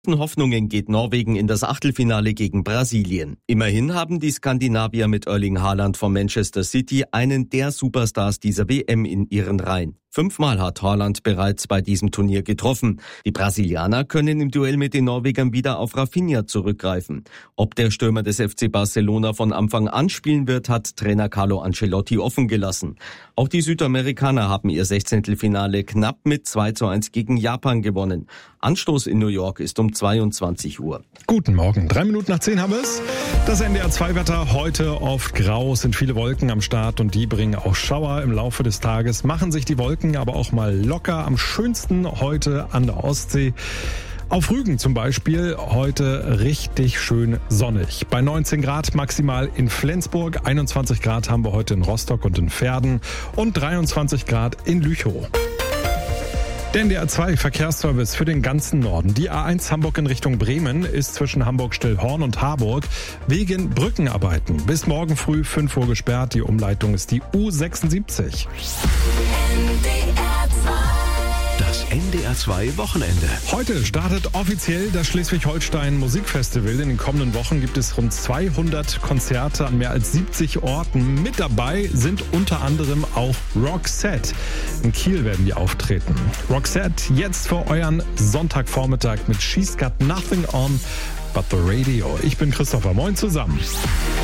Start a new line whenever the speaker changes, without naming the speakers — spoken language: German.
Hoffnungen geht Norwegen in das Achtelfinale gegen Brasilien. Immerhin haben die Skandinavier mit Erling Haaland von Manchester City einen der Superstars dieser WM in ihren Reihen. 5-mal hat Haaland bereits bei diesem Turnier getroffen. Die Brasilianer können im Duell mit den Norwegern wieder auf Rafinha zurückgreifen. Ob der Stürmer des FC Barcelona von Anfang an spielen wird, hat Trainer Carlo Ancelotti offen gelassen. Auch die Südamerikaner haben ihr 16. knapp mit 2:1 gegen Japan gewonnen. Anstoß in New York ist um 22 Uhr.
Guten Morgen, 3 Minuten nach 10 haben wir es. Das NDR2-Wetter heute oft grau, es sind viele Wolken am Start und die bringen auch Schauer im Laufe des Tages, machen sich die Wolken aber auch mal locker. Am schönsten heute an der Ostsee. Auf Rügen zum Beispiel heute richtig schön sonnig. Bei 19 Grad maximal in Flensburg, 21 Grad haben wir heute in Rostock und in Verden und 23 Grad in Lüchow. Der NDR2 Verkehrsservice für den ganzen Norden. Die A1 Hamburg in Richtung Bremen ist zwischen Hamburg-Stillhorn und Harburg wegen Brückenarbeiten bis morgen früh 5 Uhr gesperrt. Die Umleitung ist die U76.
Das NDR2 Wochenende.
Heute startet offiziell das Schleswig-Holstein Musikfestival. In den kommenden Wochen gibt es rund 200 Konzerte an mehr als 70 Orten. Mit dabei sind unter anderem auch Roxette. In Kiel werden die auftreten. Roxette jetzt für euren Sonntagvormittag mit She's Got Nothing On But The Radio. Ich bin Christopher. Moin zusammen.